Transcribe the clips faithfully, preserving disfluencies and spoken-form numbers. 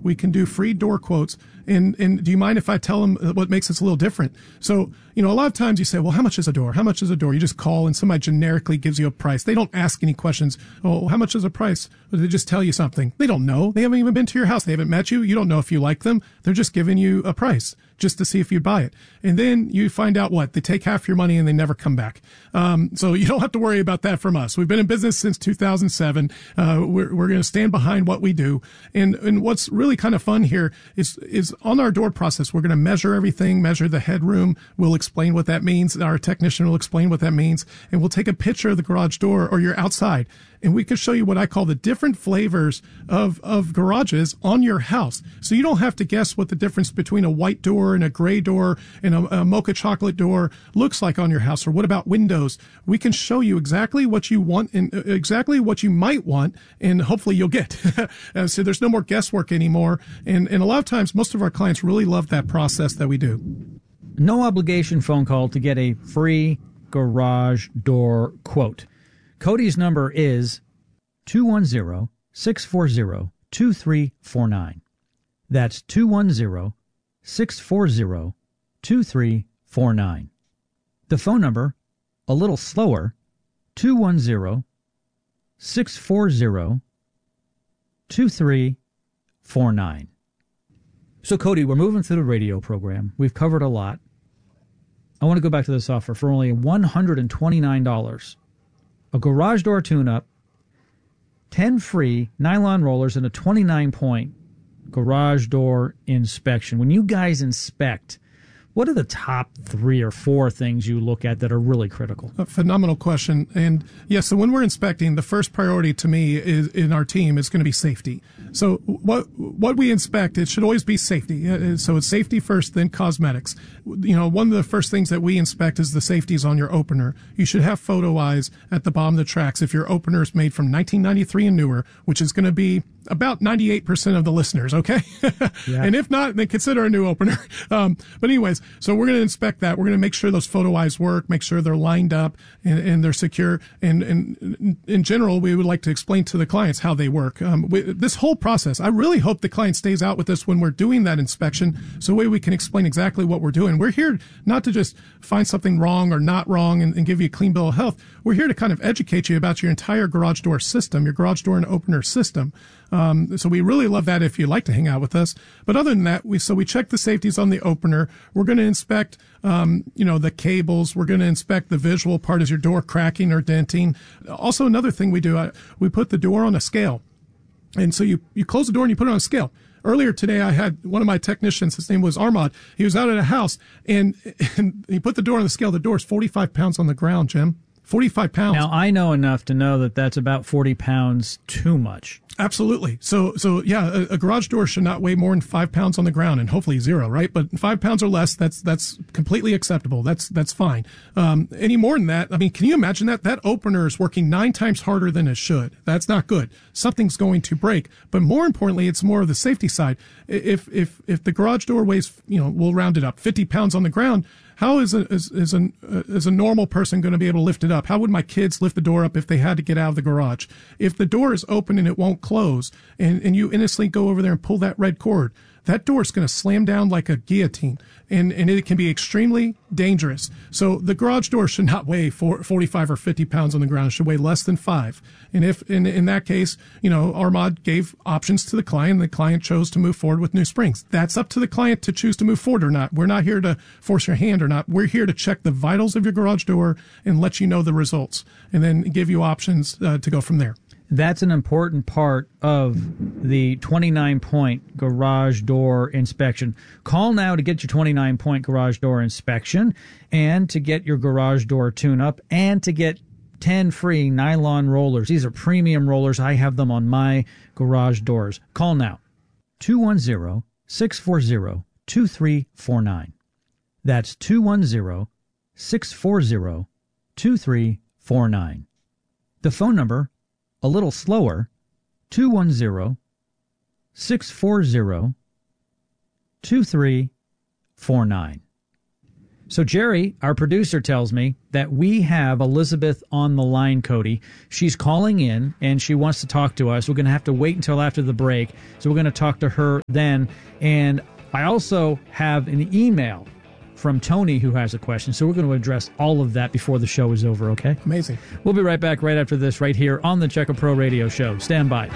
We can do free door quotes. And, and do you mind if I tell them what makes us a little different? So, you know, a lot of times you say, well, how much is a door? How much is a door? You just call and somebody generically gives you a price. They don't ask any questions. Oh, how much is a price? Or they just tell you something. They don't know. They haven't even been to your house. They haven't met you. You don't know if you like them. They're just giving you a price just to see if you'd buy it. And then you find out what? They take half your money and they never come back. Um, so you don't have to worry about that from us. We've been in business since two thousand seven. Uh, we're, we're going to stand behind what we do. And, and what's really kind of fun here is, is on our door process, we're going to measure everything, measure the headroom. We'll explain what that means. Our technician will explain what that means. And we'll take a picture of the garage door or you're outside. And we can show you what I call the different flavors of, of garages on your house. So you don't have to guess what the difference between a white door and a gray door and a, a mocha chocolate door looks like on your house. Or what about windows? We can show you exactly what you want and exactly what you might want, and hopefully you'll get. uh, so there's no more guesswork anymore. And, and a lot of times, most of our clients really love that process that we do. No obligation phone call to get a free garage door quote. Cody's number is two one zero, six four zero, two three four nine. That's two one zero, six four zero, two three four nine. The phone number, a little slower, two one zero, six four zero, two three four nine. So, Cody, we're moving through the radio program. We've covered a lot. I want to go back to this offer for only one hundred twenty-nine dollars. A garage door tune-up, ten free nylon rollers, and a twenty-nine point garage door inspection. When you guys inspect, what are the top three or four things you look at that are really critical? A phenomenal question. And yes, so when we're inspecting, the first priority to me is in our team is going to be safety. So what what we inspect, it should always be safety. So it's safety first, then cosmetics. You know, one of the first things that we inspect is the safeties on your opener. You should have photo eyes at the bottom of the tracks if your opener is made from nineteen ninety-three and newer, which is going to be about ninety-eight percent of the listeners, okay? Yeah. And if not, then consider a new opener. Um, but anyways, so we're going to inspect that. We're going to make sure those photo eyes work, make sure they're lined up and, and they're secure. And, and in general, we would like to explain to the clients how they work. Um, we, this whole process, I really hope the client stays out with us when we're doing that inspection, so that way we can explain exactly what we're doing. We're here not to just find something wrong or not wrong and, and give you a clean bill of health. We're here to kind of educate you about your entire garage door system, your garage door and opener system. Um, so we really love that if you'd like to hang out with us. But other than that, we, so we check the safeties on the opener. We're going to inspect, um, you know, the cables. We're going to inspect the visual part. Is your door cracking or denting? Also, another thing we do, uh, we put the door on a scale. And so you, you close the door and you put it on a scale. Earlier today, I had one of my technicians, his name was Armad. He was out at a house and, and he put the door on the scale. The door is forty-five pounds on the ground, Jim. forty-five pounds. Now, I know enough to know that that's about forty pounds too much. Absolutely. So, so yeah, a, a garage door should not weigh more than five pounds on the ground, and hopefully zero, right? But five pounds or less, that's that's completely acceptable. That's that's fine. Um, any more than that, I mean, can you imagine that? That opener is working nine times harder than it should. That's not good. Something's going to break. But more importantly, it's more of the safety side. If if if the garage door weighs, you know, we'll round it up, fifty pounds on the ground. How is a, is, is, a, is a normal person going to be able to lift it up? How would my kids lift the door up if they had to get out of the garage? If the door is open and it won't close, and, and you innocently go over there and pull that red cord, that door is going to slam down like a guillotine, and, and it can be extremely dangerous. So the garage door should not weigh four, forty-five or fifty pounds on the ground. It should weigh less than five. And if, in, in that case, you know, Armad gave options to the client, and the client chose to move forward with new springs. That's up to the client to choose to move forward or not. We're not here to force your hand or not. We're here to check the vitals of your garage door and let you know the results, and then give you options uh, to go from there. That's an important part of the twenty-nine point garage door inspection. Call now to get your twenty-nine point garage door inspection, and to get your garage door tune-up, and to get ten free nylon rollers. These are premium rollers. I have them on my garage doors. Call now. two one zero, six four zero, two three four nine. That's two one zero, six four zero, two three four nine. The phone number, a little slower, two one zero, six four zero, two three four nine. So Jerry, our producer, tells me that we have Elizabeth on the line, Cody. She's calling in, and she wants to talk to us. We're going to have to wait until after the break, so we're going to talk to her then. And I also have an email from Tony who has a question, so we're going to address all of that before the show is over, okay? Amazing. We'll be right back right after this right here on the Checker Pro Radio Show. Stand by.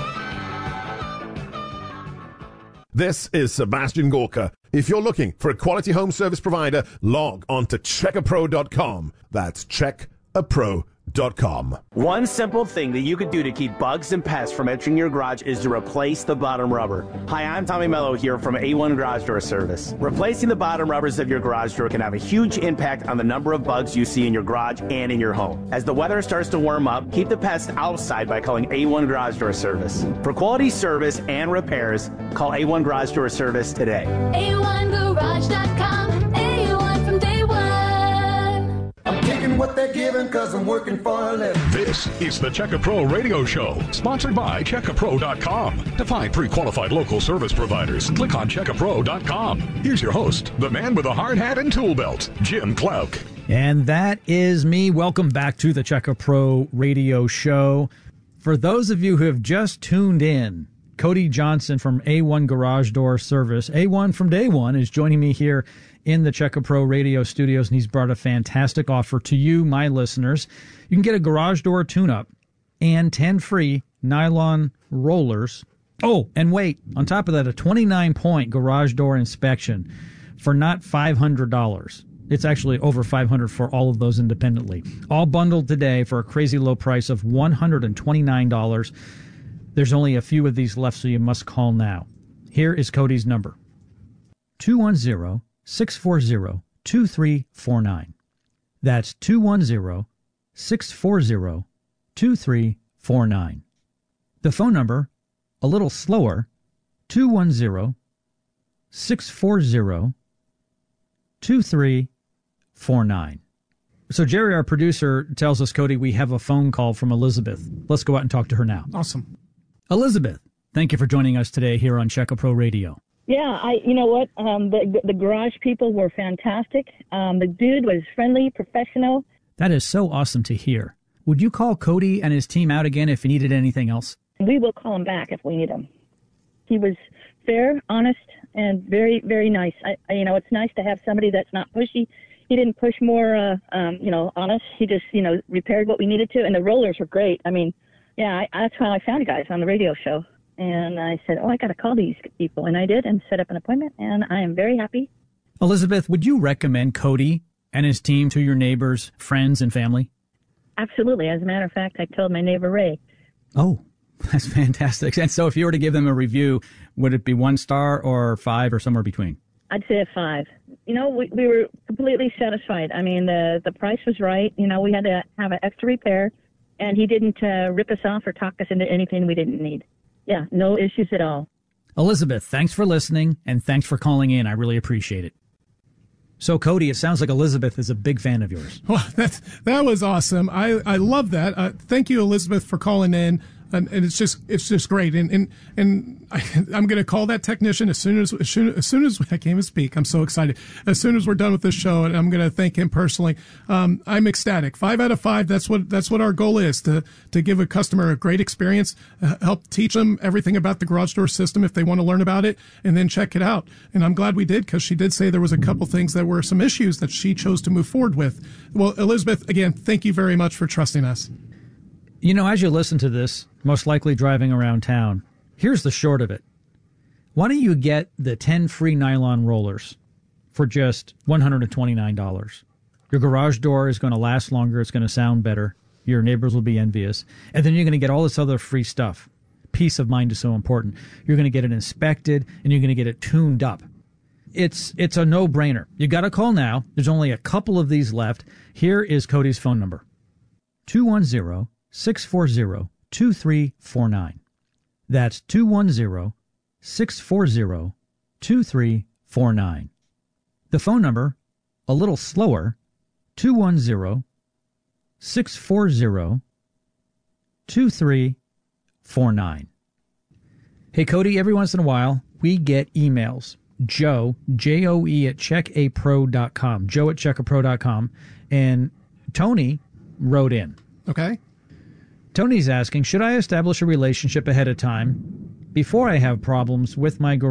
This is Sebastian Gorka. If you're looking for a quality home service provider, log on to checker pro dot com. That's check a pro dot com. One simple thing that you could do to keep bugs and pests from entering your garage is to replace the bottom rubber. Hi, I'm Tommy Mello here from A one Garage Door Service. Replacing the bottom rubbers of your garage door can have a huge impact on the number of bugs you see in your garage and in your home. As the weather starts to warm up, keep the pests outside by calling A one Garage Door Service. For quality service and repairs, call A one Garage Door Service today. A one garage dot com. A one from day one. I'm taking what they're giving because I'm working for a living. This is the Checker Pro Radio Show, sponsored by checker pro dot com. To find pre-qualified local service providers, click on checker pro dot com. Here's your host, the man with a hard hat and tool belt, Jim Clark. And that is me. Welcome back to the Checker Pro Radio Show. For those of you who have just tuned in, Cody Johnson from A one Garage Door Service, A one from day one, is joining me here in the Checker Pro Radio studios, and he's brought a fantastic offer to you, my listeners. You can get a garage door tune-up and ten free nylon rollers. Oh, and wait, on top of that, a twenty-nine point garage door inspection for not five hundred dollars. It's actually over five hundred dollars for all of those independently. All bundled today for a crazy low price of one hundred twenty-nine dollars. There's only a few of these left, so you must call now. Here is Cody's number, two one zero, six four zero, two three four nine. That's two one zero, six four zero, two three four nine. The phone number, a little slower, two one zero, six four zero, two three four nine. So Jerry, our producer, tells us, Cody, we have a phone call from Elizabeth. Let's go out and talk to her now. Awesome. Elizabeth, thank you for joining us today here on Checker Pro Radio. Yeah, I. You know what? Um, the the garage people were fantastic. Um, the dude was friendly, professional. That is so awesome to hear. Would you call Cody and his team out again if you needed anything else? We will call him back if we need him. He was fair, honest, and very, very nice. I, I, you know, it's nice to have somebody that's not pushy. He didn't push more, uh, um, you know, on us. He just, you know, repaired what we needed to, and the rollers were great. I mean, yeah, I, that's how I found you guys on the radio show. And I said, oh, I got to call these people. And I did and set up an appointment, and I am very happy. Elizabeth, would you recommend Cody and his team to your neighbors, friends, and family? Absolutely. As a matter of fact, I told my neighbor Ray. Oh, that's fantastic. And so if you were to give them a review, would it be one star or five or somewhere between? I'd say a five. You know, we, we were completely satisfied. I mean, the, the price was right. You know, we had to have an extra repair, and he didn't uh, rip us off or talk us into anything we didn't need. Yeah, no issues at all. Elizabeth, thanks for listening, and thanks for calling in. I really appreciate it. So, Cody, it sounds like Elizabeth is a big fan of yours. Well, that, that was awesome. I, I love that. Uh, thank you, Elizabeth, for calling in. And, and it's just it's just great. And and, and I, I'm going to call that technician as soon as, as soon as soon as I can't even speak. I'm so excited. As soon as we're done with this show, and I'm going to thank him personally. Um, I'm ecstatic. Five out of five. That's what that's what our goal is, to to give a customer a great experience, uh, help teach them everything about the garage door system if they want to learn about it, and then check it out. And I'm glad we did, because she did say there was a couple things that were some issues that she chose to move forward with. Well, Elizabeth, again, thank you very much for trusting us. You know, as you listen to this, most likely driving around town, here's the short of it. Why don't you get the ten free nylon rollers for just one hundred twenty-nine dollars? Your garage door is going to last longer. It's going to sound better. Your neighbors will be envious. And then you're going to get all this other free stuff. Peace of mind is so important. You're going to get it inspected, and you're going to get it tuned up. It's it's a no-brainer. You got to call now. There's only a couple of these left. Here is Cody's phone number, two one zero, six four zero, two three four nine. That's two one zero, six four zero, two three four nine. The phone number, a little slower, two one zero, six four zero, two three four nine. Hey, Cody, every once in a while, we get emails. Joe, J O E, at check a pro dot com. Joe at check a pro dot com. And Tony wrote in. Okay. Tony's asking, should I establish a relationship ahead of time before I have problems with my